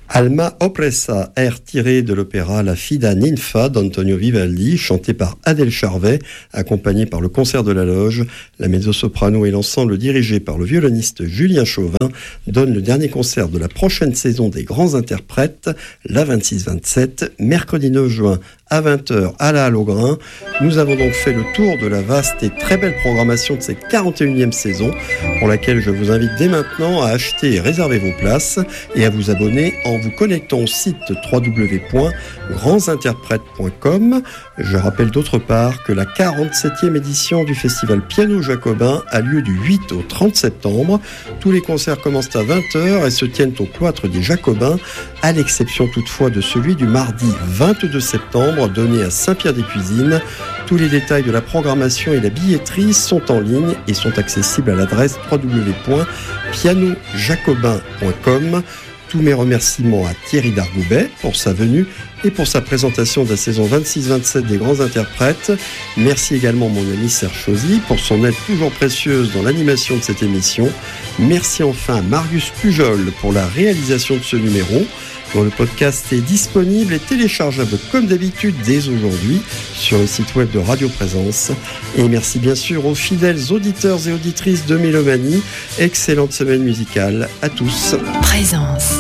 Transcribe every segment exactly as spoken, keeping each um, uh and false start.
Alma oppressa, air tiré de l'opéra La Fida Ninfa d'Antonio Vivaldi, chanté par Adèle Charvet, accompagné par le concert de la Loge. La mezzo-soprano et l'ensemble dirigé par le violoniste Julien Chauvin donnent le dernier concert de la prochaine saison des grands interprètes, la vingt-six vingt-sept, mercredi neuf juin à vingt heures à la Halle au Grain. Nous avons donc fait le tour de la vaste et très belle programmation de cette quarante et unième saison, pour laquelle je vous invite dès maintenant à acheter et réserver vos places et à vous abonner en vous connectant au site w w w point grands interprètes point com. Je rappelle d'autre part que la quarante-septième édition du festival Piano Jacobin a lieu du huit au trente septembre. Tous les concerts commencent à vingt heures et se tiennent au cloître des Jacobins, à l'exception toutefois de celui du mardi vingt-deux septembre, donné à Saint-Pierre-des-Cuisines. Tous les détails de la programmation et la billetterie sont en ligne et sont accessibles à l'adresse w w w point piano jacobin point com. Tous mes remerciements à Thierry Dargoubet pour sa venue et pour sa présentation de la saison vingt-six vingt-sept des grands interprètes. Merci également mon ami Serge Chauzy pour son aide toujours précieuse dans l'animation de cette émission. Merci enfin à Marius Pujol pour la réalisation de ce numéro, dont le podcast est disponible et téléchargeable comme d'habitude dès aujourd'hui sur le site web de Radio Présence. Et merci bien sûr aux fidèles auditeurs et auditrices de Mélomanie. Excellente semaine musicale à tous. Présence.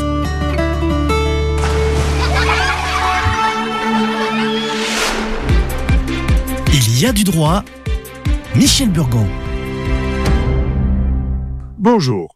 Il y a du droit. Michel Burgon. Bonjour.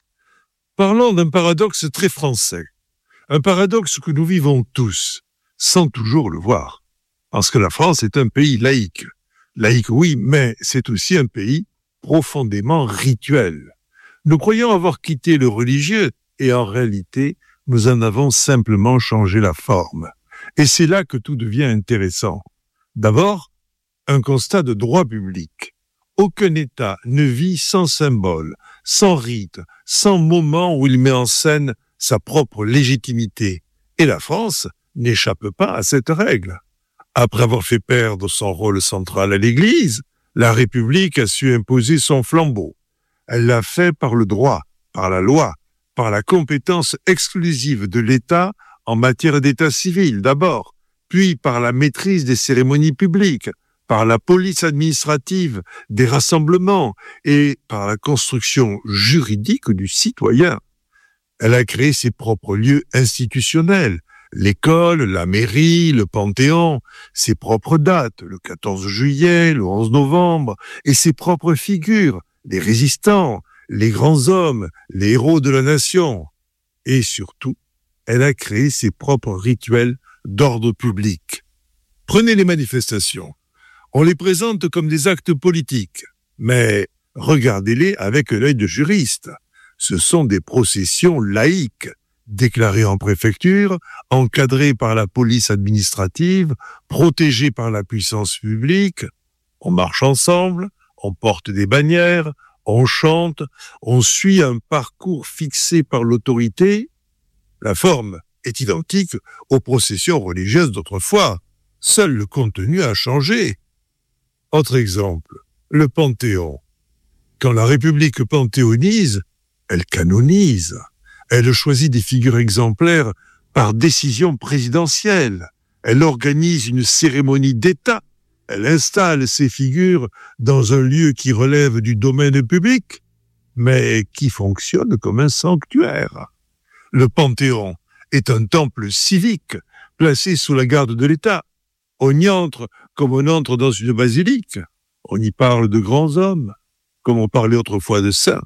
Parlons d'un paradoxe très français. Un paradoxe que nous vivons tous, sans toujours le voir. Parce que la France est un pays laïque. Laïque, oui, mais c'est aussi un pays profondément rituel. Nous croyons avoir quitté le religieux, et en réalité, nous en avons simplement changé la forme. Et c'est là que tout devient intéressant. D'abord, un constat de droit public. Aucun État ne vit sans symbole, sans rite, sans moment où il met en scène sa propre légitimité. Et la France n'échappe pas à cette règle. Après avoir fait perdre son rôle central à l'Église, la République a su imposer son flambeau. Elle l'a fait par le droit, par la loi, par la compétence exclusive de l'État en matière d'état civil d'abord, puis par la maîtrise des cérémonies publiques, par la police administrative des rassemblements et par la construction juridique du citoyen. Elle a créé ses propres lieux institutionnels, l'école, la mairie, le Panthéon, ses propres dates, le quatorze juillet, le onze novembre, et ses propres figures, les résistants, les grands hommes, les héros de la nation. Et surtout, elle a créé ses propres rituels d'ordre public. Prenez les manifestations. On les présente comme des actes politiques, mais regardez-les avec l'œil de juriste. Ce sont des processions laïques, déclarées en préfecture, encadrées par la police administrative, protégées par la puissance publique. On marche ensemble, on porte des bannières, on chante, on suit un parcours fixé par l'autorité. La forme est identique aux processions religieuses d'autrefois. Seul le contenu a changé. Autre exemple, le Panthéon. Quand la République panthéonise, elle canonise. Elle choisit des figures exemplaires par décision présidentielle. Elle organise une cérémonie d'État. Elle installe ces figures dans un lieu qui relève du domaine public, mais qui fonctionne comme un sanctuaire. Le Panthéon est un temple civique placé sous la garde de l'État. On y entre comme on entre dans une basilique. On y parle de grands hommes, comme on parlait autrefois de saints.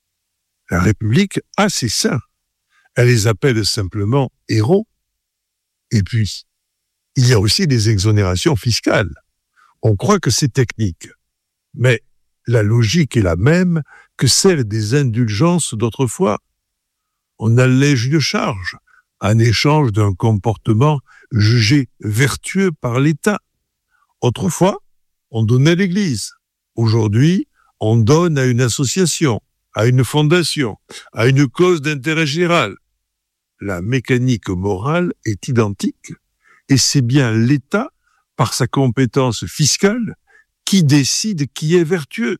La République a ses saints. Elle les appelle simplement héros. Et puis, il y a aussi des exonérations fiscales. On croit que c'est technique. Mais la logique est la même que celle des indulgences d'autrefois. On allège une charge en échange d'un comportement jugé vertueux par l'État. Autrefois, on donnait à l'Église. Aujourd'hui, on donne à une association, à une fondation, à une cause d'intérêt général. La mécanique morale est identique et c'est bien l'État, par sa compétence fiscale, qui décide qui est vertueux.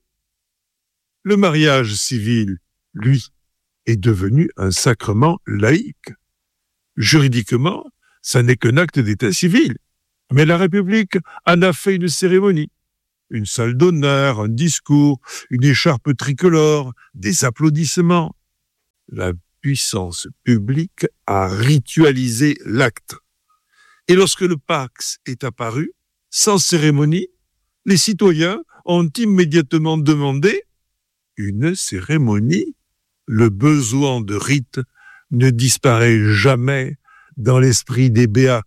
Le mariage civil, lui, est devenu un sacrement laïque. Juridiquement, ça n'est qu'un acte d'état civil. Mais la République en a fait une cérémonie. Une salle d'honneur, un discours, une écharpe tricolore, des applaudissements. La puissance publique a ritualisé l'acte. Et lorsque le Pax est apparu, sans cérémonie, les citoyens ont immédiatement demandé une cérémonie. Le besoin de rite ne disparaît jamais dans l'esprit des béats.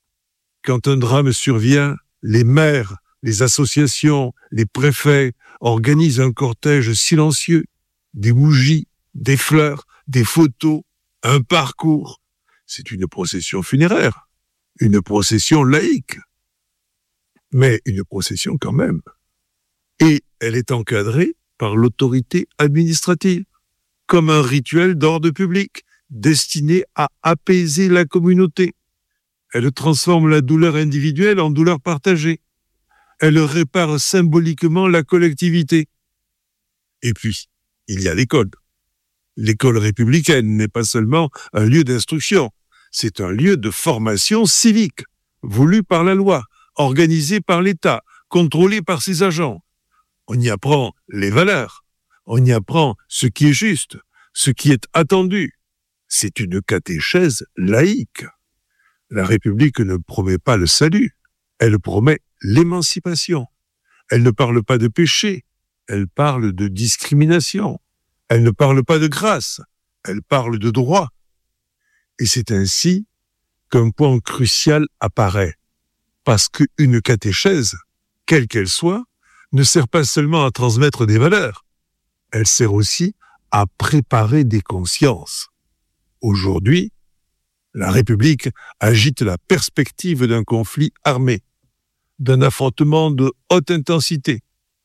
Quand un drame survient, les maires, les associations, les préfets organisent un cortège silencieux, des bougies, des fleurs, des photos, un parcours. C'est une procession funéraire, une procession laïque, mais une procession quand même. Et elle est encadrée par l'autorité administrative, comme un rituel d'ordre public, destiné à apaiser la communauté. Elle transforme la douleur individuelle en douleur partagée. Elle répare symboliquement la collectivité. Et puis, il y a l'école. L'école républicaine n'est pas seulement un lieu d'instruction, c'est un lieu de formation civique, voulu par la loi, organisé par l'État, contrôlé par ses agents. On y apprend les valeurs, on y apprend ce qui est juste, ce qui est attendu. C'est une catéchèse laïque. La République ne promet pas le salut, elle promet l'émancipation. Elle ne parle pas de péché, elle parle de discrimination. Elle ne parle pas de grâce, elle parle de droit. Et c'est ainsi qu'un point crucial apparaît. Parce qu'une catéchèse, quelle qu'elle soit, ne sert pas seulement à transmettre des valeurs, elle sert aussi à préparer des consciences. Aujourd'hui, la République agite la perspective d'un conflit armé, d'un affrontement de haute intensité,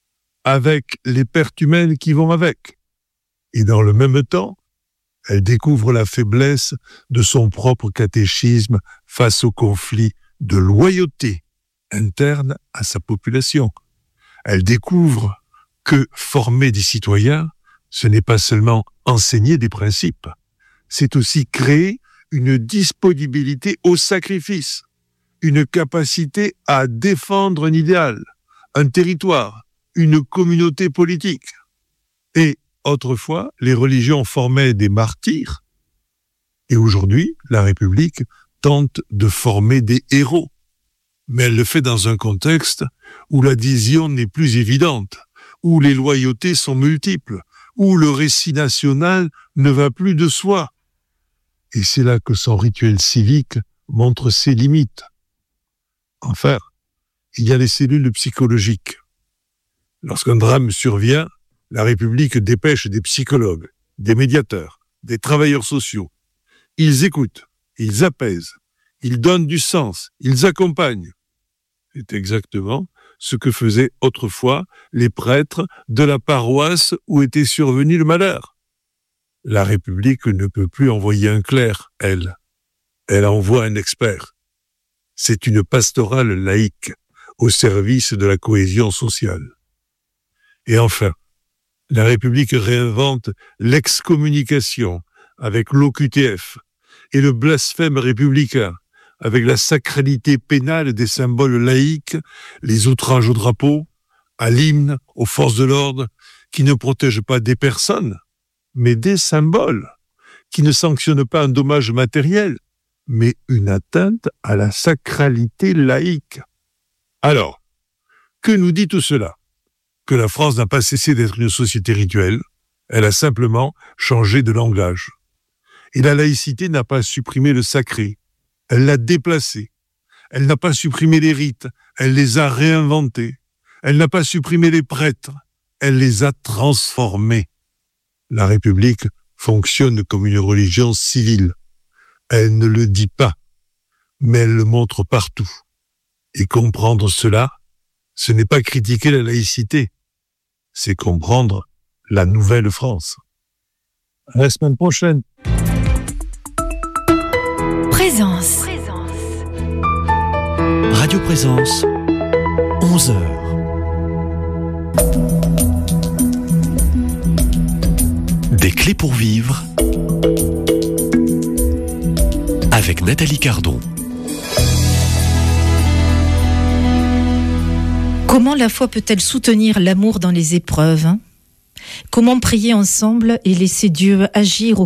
avec les pertes humaines qui vont avec. Et dans le même temps, elle découvre la faiblesse de son propre catéchisme face au conflit de loyauté interne à sa population. Elle découvre que former des citoyens, ce n'est pas seulement enseigner des principes, c'est aussi créer une disponibilité au sacrifice, une capacité à défendre un idéal, un territoire, une communauté politique. Et autrefois, les religions formaient des martyrs, et aujourd'hui, la République tente de former des héros. Mais elle le fait dans un contexte où l'adhésion n'est plus évidente, où les loyautés sont multiples, où le récit national ne va plus de soi. Et c'est là que son rituel civique montre ses limites. Enfin, il y a les cellules psychologiques. Lorsqu'un drame survient, la République dépêche des psychologues, des médiateurs, des travailleurs sociaux. Ils écoutent, ils apaisent, ils donnent du sens, ils accompagnent. C'est exactement ce que faisaient autrefois les prêtres de la paroisse où était survenu le malheur. La République ne peut plus envoyer un clerc, elle. Elle envoie un expert. C'est une pastorale laïque au service de la cohésion sociale. Et enfin, la République réinvente l'excommunication avec l'O Q T F et le blasphème républicain avec la sacralité pénale des symboles laïques, les outrages au drapeau, à l'hymne, aux forces de l'ordre, qui ne protègent pas des personnes, mais des symboles, qui ne sanctionnent pas un dommage matériel, mais une atteinte à la sacralité laïque. Alors, que nous dit tout cela ? Que la France n'a pas cessé d'être une société rituelle, elle a simplement changé de langage. Et la laïcité n'a pas supprimé le sacré, elle l'a déplacé. Elle n'a pas supprimé les rites, elle les a réinventés. Elle n'a pas supprimé les prêtres, elle les a transformés. La République fonctionne comme une religion civile. Elle ne le dit pas, mais elle le montre partout. Et comprendre cela, ce n'est pas critiquer la laïcité, c'est comprendre la nouvelle France. À la semaine prochaine. Présence. Radio Présence, onze heures. Des clés pour vivre avec Nathalie Cardon. Comment la foi peut-elle soutenir l'amour dans les épreuves ? Comment prier ensemble et laisser Dieu agir au